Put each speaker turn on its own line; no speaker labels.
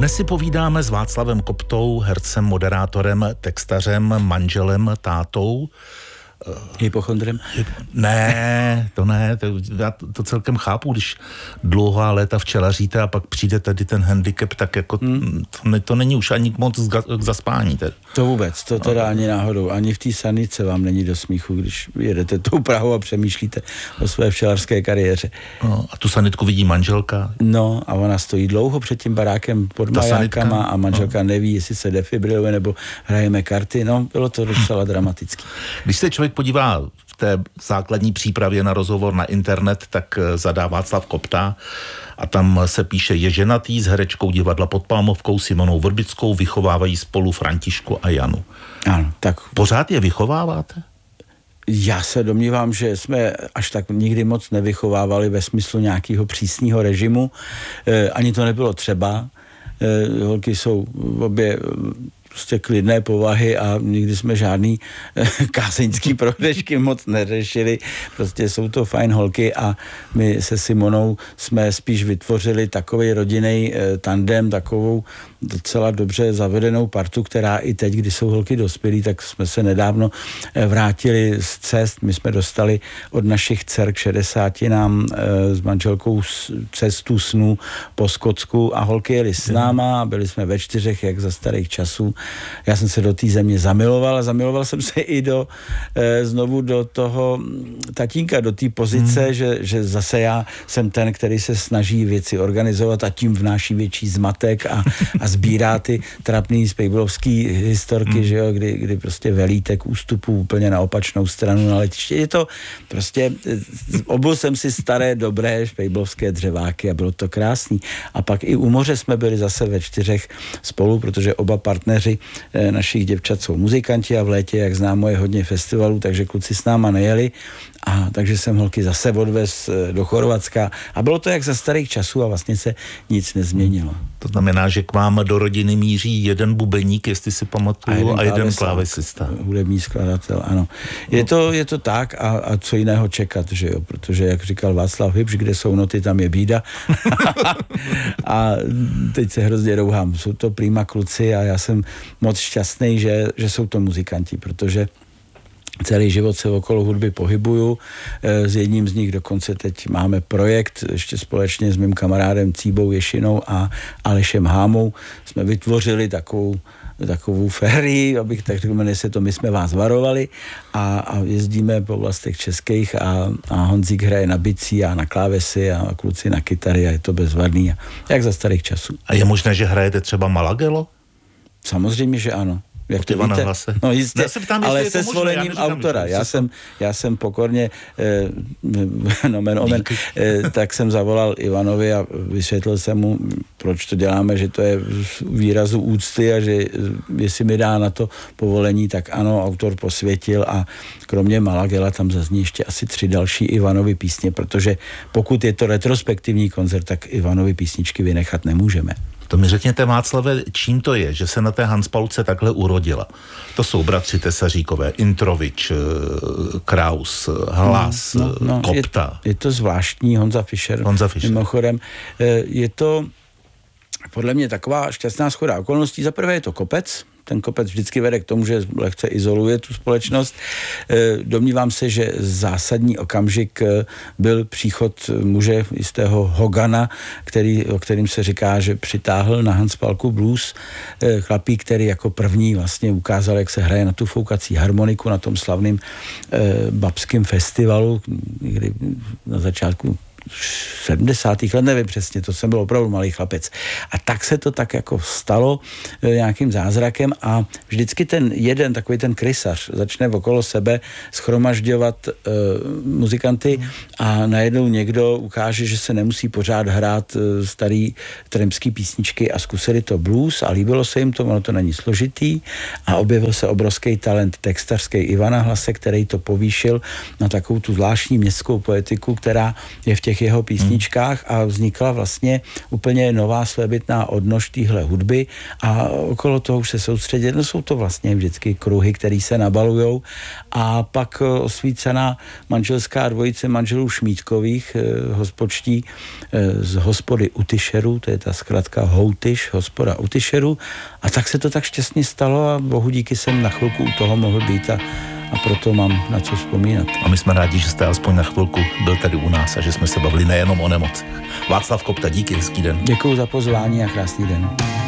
Dnes si povídáme s Václavem Koptou, hercem, moderátorem, textařem, manželem, tátou.
Hypochondrem?
Ne, já to celkem chápu, když dlouhá léta včelaříte a pak přijde tady ten handicap, tak jako to není už ani moc k zaspání. Tedy.
To vůbec, to teda ani náhodou. Ani v té sanice vám není do smíchu, když jedete tou Prahou a přemýšlíte o své včelařské kariéře.
No, a tu sanitku vidí manželka?
No a ona stojí dlouho před tím barákem pod majákama a manželka neví, jestli se defibriluje nebo hrajeme karty. No, bylo to docela dramatické.
Když se člověk podívá v té základní přípravě na rozhovor na internet, tak zadá Václav Kopta a tam se píše: je ženatý s herečkou divadla Pod Palmovkou Simonou Vrbickou, vychovávají spolu Františku a Janu.
Ano, tak.
Pořád je vychováváte?
Já se domnívám, že jsme až tak nikdy moc nevychovávali ve smyslu nějakého přísného režimu. Ani to nebylo třeba. Holky jsou obě prostě klidné povahy a nikdy jsme žádný kázeňský prohřešky moc neřešili. Prostě jsou to fajn holky a my se Simonou jsme spíš vytvořili takovej rodinný tandem, takovou docela dobře zavedenou partu, která i teď, když jsou holky dospělí, tak jsme se nedávno vrátili z cest. My jsme dostali od našich dcer k 60 nám s manželkou cestu snů po Skotsku a holky jeli s náma a byli jsme ve 4, jak za starých časů. Já jsem se do té země zamiloval a zamiloval jsem se i znovu do toho tatínka, do té pozice, že zase já jsem ten, který se snaží věci organizovat a tím vnáší větší zmatek a sbírá ty trapný spejblovský historky, že jo, kdy prostě velíte k ústupu úplně na opačnou stranu na letiště. Je to prostě, obul jsem si staré, dobré špejblovské dřeváky a bylo to krásný. A pak i u moře jsme byli zase ve 4 spolu, protože oba partneři našich děvčat jsou muzikanti a v létě, jak známo, je hodně festivalů, takže kluci s náma nejeli. A takže jsem holky zase odvez do Chorvatska a bylo to jak za starých časů a vlastně se nic nezměnilo.
To znamená, že k vám do rodiny míří jeden bubeník, jestli si pamatuju, a jeden klávesista.
Hudební skladatel, ano. Je to tak a co jiného čekat, že jo, protože jak říkal Václav Hybš, kde jsou noty, tam je bída. A teď se hrozně rouhám, jsou to prýma kluci a já jsem moc šťastný, že jsou to muzikanti, protože celý život se okolo hudby pohybuju. S jedním z nich dokonce teď máme projekt, ještě společně s mým kamarádem Cíbou Ješinou a Alešem Hámou. Jsme vytvořili takovou férii, abych tak řekl, jmenuje se to My jsme vás varovali a jezdíme po oblastech českých a Honzík hraje na bicí a na klávesy a kluci na kytary a je to bezvadný, jak za starých časů.
A je možné, že hrajete třeba Malagelo?
Samozřejmě, že ano. Jak to víte? No jistě, ale se svolením autora. Já jsem pokorně tak jsem zavolal Ivanovi a vysvětlil jsem mu, proč to děláme, že to je výrazu úcty a že jestli mi dá na to povolení, tak ano, autor posvětil a kromě Malagela tam zazní ještě asi 3 další Ivanovy písně, protože pokud je to retrospektivní koncert, tak Ivanovy písničky vynechat nemůžeme.
To mi řekněte, Václave, čím to je, že se na té Hanspalce takhle urodila? To jsou bratři Tesaříkové, Introvič, Kraus, Hlas, Kopta.
Je to zvláštní, Honza Fischer. Mimochodem, je to podle mě taková šťastná shoda okolností. Za prvé je to kopec. Ten kopec vždycky vede k tomu, že lehce izoluje tu společnost. Domnívám se, že zásadní okamžik byl příchod muže jistého Hogana, o kterým se říká, že přitáhl na Hanspalku blues. Chlapík, který jako první vlastně ukázal, jak se hraje na tu foukací harmoniku na tom slavném babském festivalu, kdy na začátku 70. let, nevím přesně, to jsem byl opravdu malý chlapec. A tak se to tak jako stalo nějakým zázrakem a vždycky ten jeden, takový ten krysař, začne okolo sebe schromažďovat muzikanty a najednou někdo ukáže, že se nemusí pořád hrát starý trampský písničky a zkusili to blues a líbilo se jim to, ono to není složitý a objevil se obrovský talent textařský Ivana Hlase, který to povýšil na takovou tu zvláštní městskou poetiku, která je v těch těch jeho písničkách a vznikla vlastně úplně nová svébytná odnož téhle hudby a okolo toho už se soustředit. No jsou to vlastně vždycky kruhy, které se nabalujou a pak osvícená manželská dvojice manželů Šmídkových, hospodští z hospody u Tyšeru, to je ta zkratka Houtyš, hospoda u Tyšeru, a tak se to tak šťastně stalo a bohu díky jsem na chvilku u toho mohl být a proto mám na co vzpomínat.
A my jsme rádi, že jste aspoň na chvilku byl tady u nás a že jsme se bavili nejenom o nemocech. Václav Kopta, díky, hezký den.
Děkuju za pozvání a krásný den.